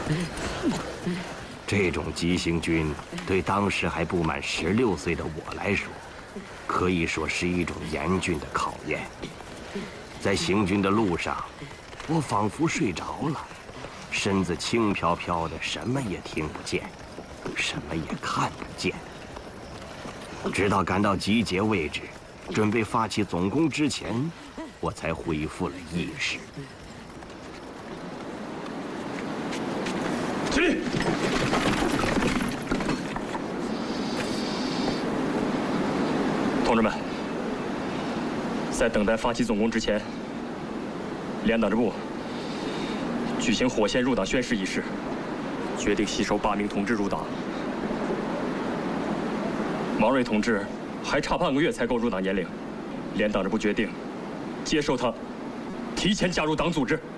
这种急行军，对当时还不满16岁的我来说，可以说是一种严峻的考验。在行军的路上，我仿佛睡着了，身子轻飘飘的，什么也听不见，什么也看不见。直到赶到集结位置，准备发起总攻之前，我才恢复了意识。 起立！同志们，在等待发起总攻之前，连党支部举行火线入党宣誓仪式，决定吸收8名同志入党。王瑞同志还差半个月才够入党年龄，连党支部决定接受他提前加入党组织。